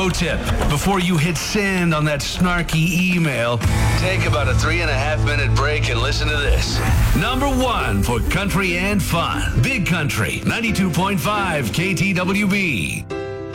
Pro tip, before you hit send on that snarky email, take about a 3.5-minute break and listen to this. Number 1 for country and fun. Big Country, 92.5 KTWB.